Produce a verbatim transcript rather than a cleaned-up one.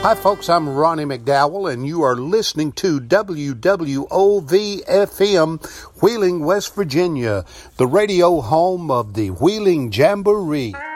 Hi, folks. I'm Ronnie McDowell, and you are listening to W W O V F M, Wheeling, West Virginia, the radio home of the Wheeling Jamboree.